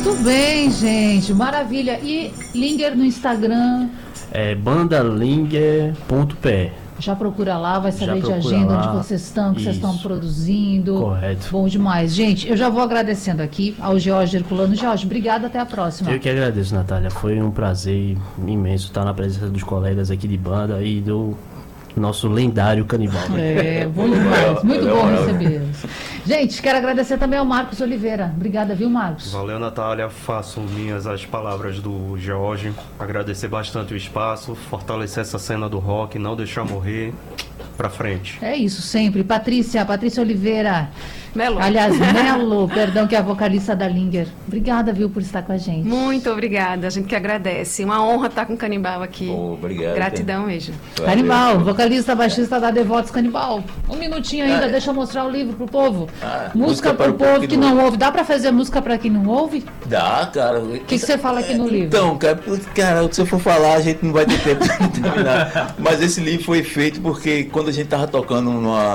Muito bem, gente. Maravilha. E Linger no Instagram? É bandalinger.pe. Já procura lá, vai saber de procura agenda, lá. onde vocês estão, o que vocês estão Isso. produzindo. Correto. Bom demais. Gente, eu já vou agradecendo aqui ao George Herculano. George, obrigada, até a próxima. Eu que agradeço, Natália. Foi um prazer imenso estar na presença dos colegas aqui de banda e do nosso lendário Canibal. Bom demais. Muito bom recebê-los. Gente, quero agradecer também ao Marcos Oliveira. Obrigada, viu, Marcos? Valeu, Natália. Faço minhas as palavras do George. Agradecer bastante o espaço, fortalecer essa cena do rock, não deixar morrer. Pra frente. É isso, sempre. Patrícia Oliveira. Melo. Aliás, Melo, perdão, que é a vocalista da Linger. Obrigada, viu, por estar com a gente. Muito obrigada, a gente que agradece. Uma honra estar com o Canibal aqui. Obrigado. Gratidão mesmo. Canibal, vocalista, baixista da Devotos Canibal. Um minutinho ainda, deixa eu mostrar o livro pro povo. Música para o povo que não ouve. Dá pra fazer música pra quem não ouve? Dá, cara. O que você fala aqui no livro? Então, cara, se eu for falar, a gente não vai ter tempo de terminar. Mas esse livro foi feito porque quando a gente tava tocando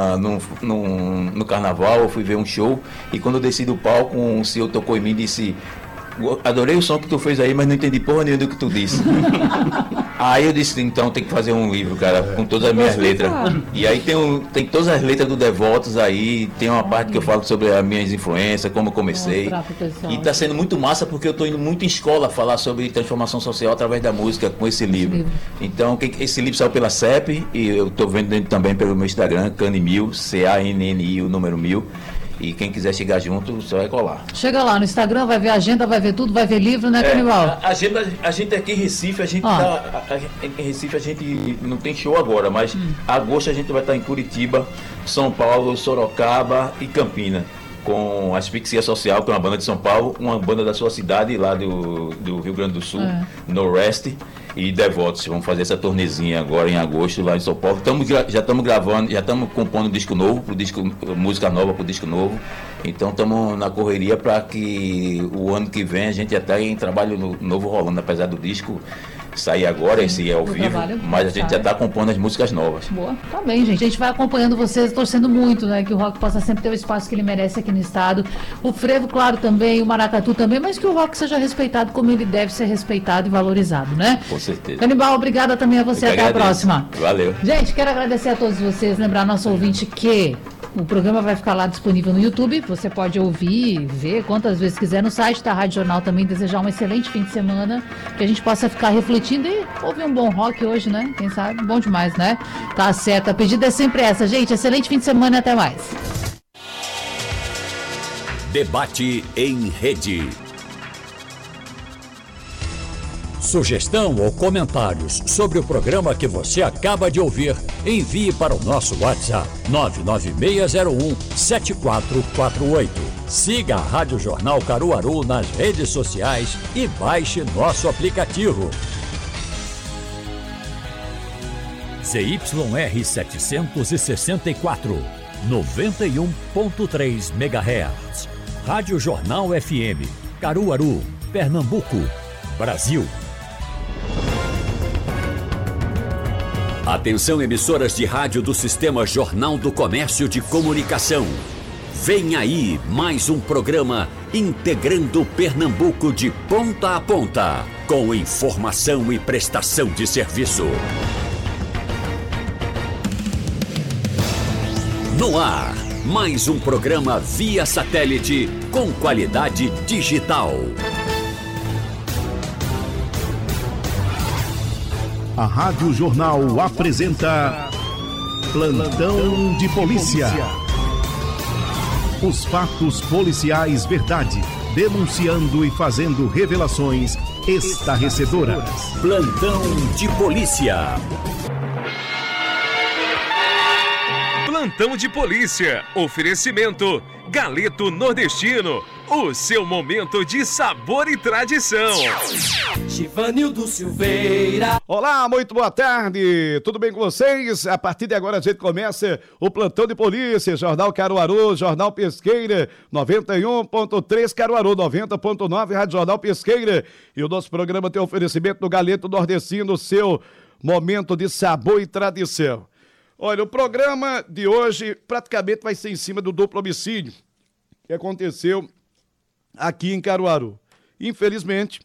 no carnaval, eu fui ver um show e quando eu desci do palco, um senhor tocou em mim e disse: adorei o som que tu fez aí, mas não entendi porra nenhuma do que tu disse. Aí eu disse, então tem que fazer um livro, cara, com todas as minhas letras. E aí tem todas as letras do Devotos aí, tem uma parte que eu falo sobre as minhas influências, como eu comecei. E tá sendo muito massa porque eu tô indo muito em escola falar sobre transformação social através da música com esse livro. Então, esse livro saiu pela CEP e eu tô vendendo também pelo meu Instagram, Canni1000, CANNI, o número 1000. E quem quiser chegar junto, só vai colar. Chega lá no Instagram, vai ver a agenda, vai ver tudo, vai ver livro, né, Canibal? A gente aqui em Recife, em Recife a gente não tem show agora, mas agosto a gente vai estar em Curitiba, São Paulo, Sorocaba e Campina. Com Asfixia Social, que é uma banda de São Paulo, uma banda da sua cidade, lá do Rio Grande do Sul, No Rest, e Devotos. Vamos fazer essa turnezinha agora em agosto, lá em São Paulo. Já estamos gravando, já estamos compondo disco novo, música nova para o disco novo. Então estamos na correria para que o ano que vem a gente já tenha trabalho novo rolando, apesar do disco sair agora, esse é ao vivo, mas a gente já está compondo as músicas novas. Boa, tá bem, gente. A gente vai acompanhando vocês, torcendo muito, né? Que o rock possa sempre ter o espaço que ele merece aqui no estado. O frevo, claro, também, o maracatu também, mas que o rock seja respeitado como ele deve ser respeitado e valorizado, né? Com certeza. Canibal, obrigada também a você. Até a próxima. Valeu. Gente, quero agradecer a todos vocês. Lembrar nosso ouvinte que o programa vai ficar lá disponível no YouTube. Você pode ouvir, ver quantas vezes quiser no site da Rádio Jornal também. Desejar um excelente fim de semana, que a gente possa ficar refletindo e ouvir um bom rock hoje, né? Quem sabe? Bom demais, né? Tá certo. A pedida é sempre essa, gente. Excelente fim de semana e até mais. Debate em rede. Sugestão ou comentários sobre o programa que você acaba de ouvir, envie para o nosso WhatsApp 996017448. Siga a Rádio Jornal Caruaru nas redes sociais e baixe nosso aplicativo. ZYR 764, 91.3 MHz. Rádio Jornal FM, Caruaru, Pernambuco, Brasil. Atenção, emissoras de rádio do Sistema Jornal do Comércio de Comunicação. Vem aí mais um programa integrando Pernambuco de ponta a ponta, com informação e prestação de serviço. No ar, mais um programa via satélite com qualidade digital. A Rádio Jornal apresenta Plantão de Polícia. Os fatos policiais verdade, denunciando e fazendo revelações estarrecedoras. Plantão de Polícia. Plantão de Polícia. Oferecimento Galeto Nordestino. O seu momento de sabor e tradição. Givanildo Silveira. Olá, muito boa tarde. Tudo bem com vocês? A partir de agora a gente começa o Plantão de Polícia. Jornal Caruaru, Jornal Pesqueira, 91.3 Caruaru, 90.9 Rádio Jornal Pesqueira. E o nosso programa tem oferecimento do Galeto Nordestino, seu momento de sabor e tradição. Olha, o programa de hoje praticamente vai ser em cima do duplo homicídio que aconteceu aqui em Caruaru. Infelizmente,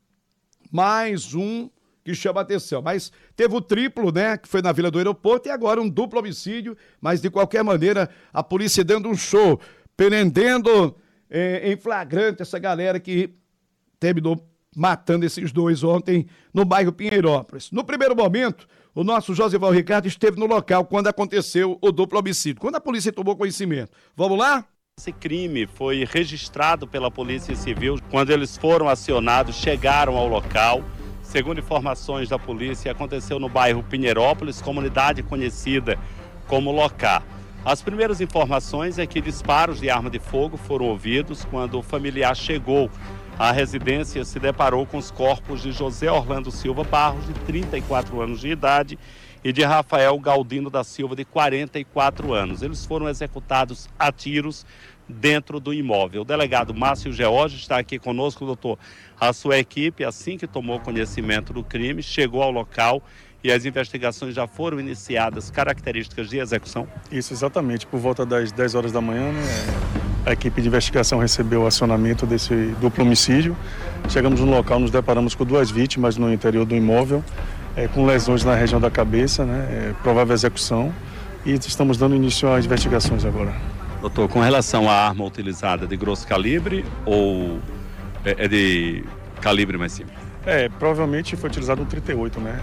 mais um que chama a atenção. Mas teve o triplo, né, que foi na Vila do Aeroporto, e agora um duplo homicídio, mas de qualquer maneira a polícia dando um show, prendendo em flagrante essa galera que terminou matando esses dois ontem no bairro Pinheirópolis. No primeiro momento, o nosso Josival Ricardo esteve no local quando aconteceu o duplo homicídio, quando a polícia tomou conhecimento. Vamos lá? Esse crime foi registrado pela Polícia Civil. Quando eles foram acionados, chegaram ao local. Segundo informações da polícia, aconteceu no bairro Pinheirópolis, comunidade conhecida como Locá. As primeiras informações é que disparos de arma de fogo foram ouvidos quando o familiar chegou à residência, se deparou com os corpos de José Orlando Silva Barros, de 34 anos de idade, e de Rafael Galdino da Silva, de 44 anos. Eles foram executados a tiros dentro do imóvel. O delegado Márcio George está aqui conosco, doutor. A sua equipe, assim que tomou conhecimento do crime, chegou ao local e as investigações já foram iniciadas. Características de execução? Isso, exatamente. Por volta das 10 horas da manhã, né, a equipe de investigação recebeu o acionamento desse duplo homicídio. Chegamos no local, nos deparamos com 2 vítimas no interior do imóvel, com lesões na região da cabeça, né, provável execução, e estamos dando início às investigações agora. Doutor, com relação à arma utilizada, de grosso calibre ou é de calibre mais simples? Provavelmente foi utilizado um 38, né?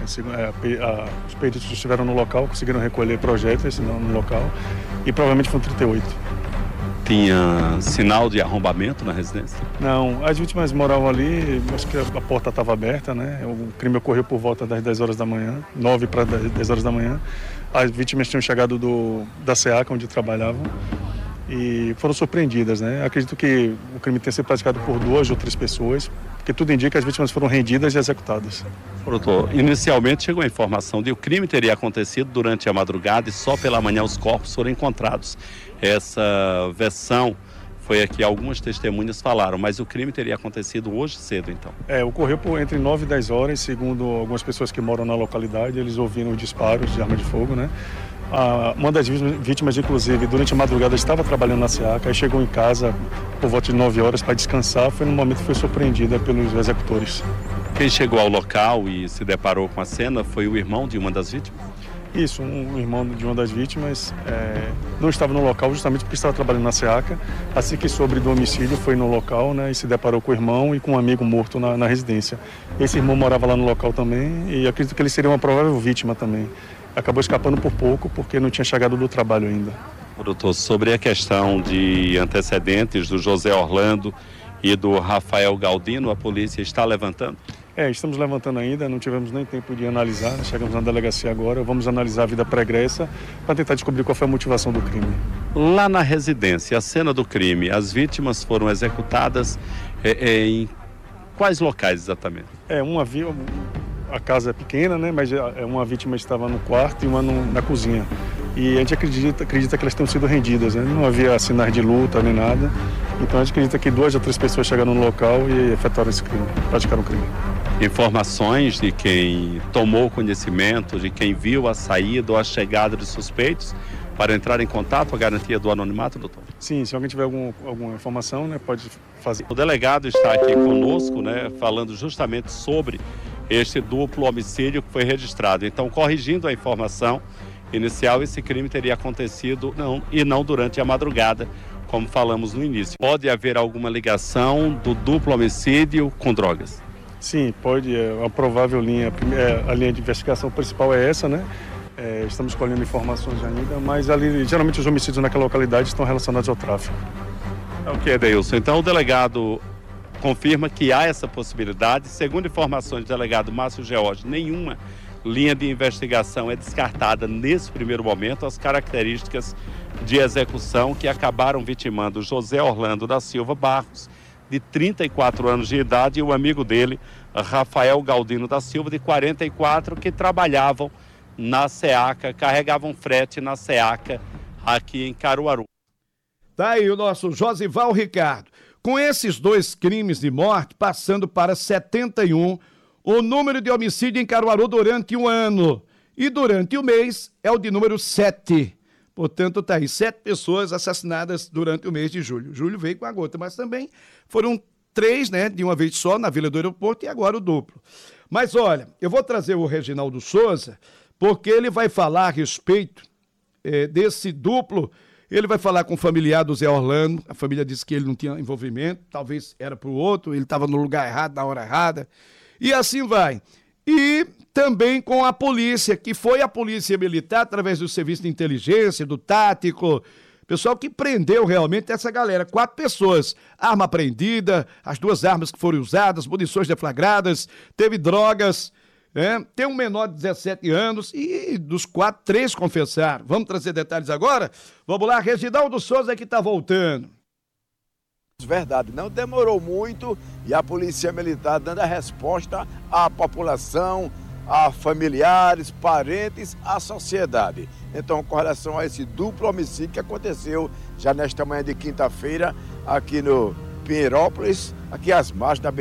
Os peritos estiveram no local, conseguiram recolher projéteis no local e provavelmente foi um 38. Tinha sinal de arrombamento na residência? Não, as vítimas moravam ali, acho que a porta estava aberta, né? O crime ocorreu por volta das 10 horas da manhã, 9 para 10 horas da manhã. As vítimas tinham chegado da SEACA, onde trabalhavam, e foram surpreendidas, né? Acredito que o crime tenha sido praticado por 2 ou 3 pessoas, porque tudo indica que as vítimas foram rendidas e executadas. Doutor, inicialmente chegou a informação de que o crime teria acontecido durante a madrugada e só pela manhã os corpos foram encontrados. Essa versão foi a que algumas testemunhas falaram, mas o crime teria acontecido hoje cedo, então. Ocorreu entre 9 e 10 horas, segundo algumas pessoas que moram na localidade, eles ouviram disparos de arma de fogo, né? Uma das vítimas, inclusive, durante a madrugada estava trabalhando na SEACA, aí chegou em casa por volta de 9 horas para descansar, foi no momento que foi surpreendida pelos executores. Quem chegou ao local e se deparou com a cena foi o irmão de uma das vítimas? Isso, um irmão de uma das vítimas não estava no local justamente porque estava trabalhando na SEACA. Assim que soube do homicídio, foi no local, né, e se deparou com o irmão e com um amigo morto na residência. Esse irmão morava lá no local também e acredito que ele seria uma provável vítima também. Acabou escapando por pouco porque não tinha chegado do trabalho ainda. Doutor, sobre a questão de antecedentes do José Orlando e do Rafael Galdino, a polícia está levantando? Estamos levantando ainda, não tivemos nem tempo de analisar, chegamos na delegacia agora, vamos analisar a vida pregressa para tentar descobrir qual foi a motivação do crime. Lá na residência, a cena do crime, as vítimas foram executadas em quais locais exatamente? A casa é pequena, né, mas uma vítima estava no quarto e uma na cozinha. E a gente acredita que elas tenham sido rendidas, né? Não havia sinais de luta nem nada. Então a gente acredita que 2 ou 3 pessoas chegaram no local e efetuaram esse crime, praticaram o crime. Informações de quem tomou conhecimento, de quem viu a saída ou a chegada de suspeitos para entrar em contato, a garantia do anonimato, doutor? Sim, se alguém tiver alguma informação, né, pode fazer. O delegado está aqui conosco, né, falando justamente sobre este duplo homicídio que foi registrado. Então, corrigindo a informação inicial, esse crime teria acontecido não durante a madrugada, como falamos no início. Pode haver alguma ligação do duplo homicídio com drogas? Sim, pode. A provável linha, a linha de investigação principal é essa, né? Estamos colhendo informações ainda, mas ali, geralmente os homicídios naquela localidade estão relacionados ao tráfico. Ok, Adeilson. Então o delegado confirma que há essa possibilidade. Segundo informações do delegado Márcio George, nenhuma linha de investigação é descartada nesse primeiro momento. As características de execução que acabaram vitimando José Orlando da Silva Barros, de 34 anos de idade, e o amigo dele, Rafael Galdino da Silva, de 44, que trabalhavam na SEACA, carregavam frete na SEACA aqui em Caruaru. Tá aí o nosso Josival Ricardo. Com esses 2 crimes de morte, passando para 71, o número de homicídio em Caruaru durante um ano. E durante o mês é o de número 7. Portanto, tá aí 7 pessoas assassinadas durante o mês de julho. Julho veio com a gota, mas também foram 3, né, de uma vez só, na Vila do Aeroporto, e agora o duplo. Mas olha, eu vou trazer o Reginaldo Souza, porque ele vai falar a respeito desse duplo. Ele vai falar com o familiar do Zé Orlando. A família disse que ele não tinha envolvimento, talvez era para o outro, ele estava no lugar errado, na hora errada. E assim vai. E também com a polícia, que foi a polícia militar, através do serviço de inteligência, do tático, pessoal que prendeu realmente essa galera. 4 pessoas, arma apreendida, as 2 armas que foram usadas, munições deflagradas, teve drogas, tem um menor de 17 anos e dos 4, 3 confessaram. Vamos trazer detalhes agora? Vamos lá, Reginaldo Souza que está voltando. Verdade, não demorou muito e a Polícia Militar dando a resposta à população, a familiares, parentes, à sociedade. Então, com relação a esse duplo homicídio que aconteceu já nesta manhã de quinta-feira aqui no Pinheirópolis, aqui às margens da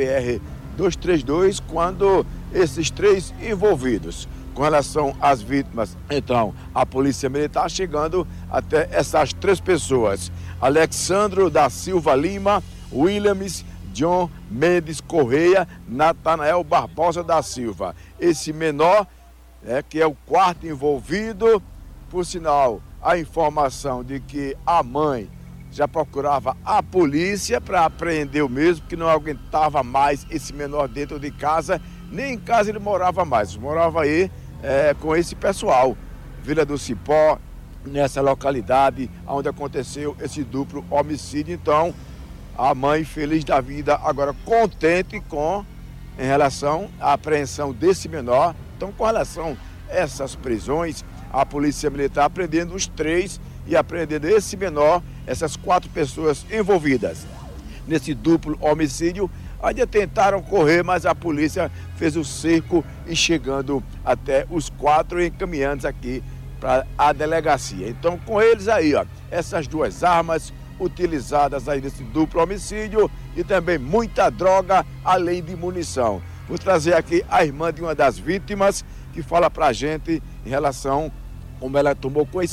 BR-232, quando esses 3 envolvidos. Com relação às vítimas, então, a Polícia Militar chegando até essas 3 pessoas. Alexandro da Silva Lima, Williams, John Mendes Correia, Natanael Barbosa da Silva. Esse menor, que é o 4º envolvido, por sinal, a informação de que a mãe já procurava a polícia para apreender o mesmo, que não aguentava mais esse menor dentro de casa, nem em casa ele morava mais, morava aí com esse pessoal, Vila do Cipó, nessa localidade onde aconteceu esse duplo homicídio. Então, a mãe feliz da vida, agora contente em relação à apreensão desse menor. Então, com relação a essas prisões, a Polícia Militar apreendendo os 3 e apreendendo esse menor, essas 4 pessoas envolvidas nesse duplo homicídio. Ainda tentaram correr, mas a polícia fez o cerco e chegando até os 4 encaminhando aqui para a delegacia. Então, com eles aí, essas 2 armas utilizadas aí nesse duplo homicídio e também muita droga, além de munição. Vou trazer aqui a irmã de uma das vítimas que fala pra gente em relação a como ela tomou conhecimento